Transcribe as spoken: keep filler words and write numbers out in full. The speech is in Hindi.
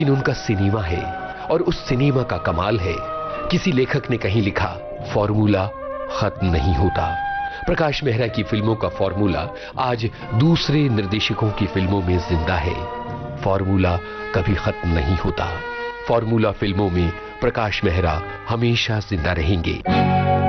इन उनका सिनेमा है और उस सिनेमा का कमाल है। किसी लेखक ने कहीं लिखा, फॉर्मूला खत्म नहीं होता। प्रकाश मेहरा की फिल्मों का फॉर्मूला आज दूसरे निर्देशकों की फिल्मों में जिंदा है। फॉर्मूला कभी खत्म नहीं होता। फॉर्मूला फिल्मों में प्रकाश मेहरा हमेशा जिंदा रहेंगे।